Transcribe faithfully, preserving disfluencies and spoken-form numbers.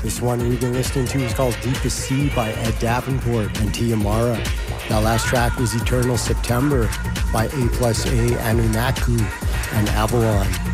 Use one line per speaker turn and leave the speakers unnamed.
This one we've been listening to is called Deepest Sea by Ed Davenport and Tiamara. That last track was Eternal September by A plus A Anunnaki and Avalon.